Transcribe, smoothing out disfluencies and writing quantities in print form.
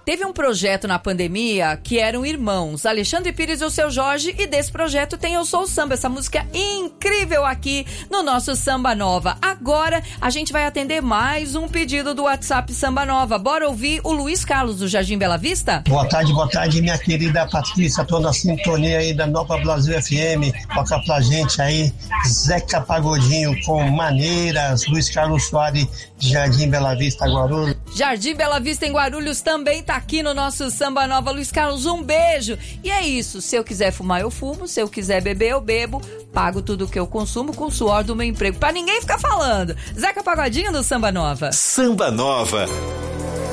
teve um projeto na pandemia que eram irmãos, Alexandre Pires e o Seu Jorge, e desse projeto tem Eu Sou o Samba, essa música incrível aqui no nosso Samba Nova. Agora a gente vai atender mais um pedido do WhatsApp Samba Nova. Bora ouvir o Luiz Carlos do Jardim Bela Vista? Boa tarde, minha querida Patrícia, tô na sintonia aí da Nova Brasil FM. Toca pra gente aí Zeca Pagodinho com Maneiras, Luiz Carlos Soares, Jardim Bela Vista, Guarulhos. Jardim Bela Vista em Guarulhos também tá aqui no nosso Samba Nova. Luiz Carlos, um beijo. E é isso, se eu quiser fumar eu fumo, se eu quiser beber eu bebo, pago tudo que eu consumo com o suor do meu emprego, pra ninguém ficar falando. Zeca Pagodinho do Samba Nova. Samba Nova.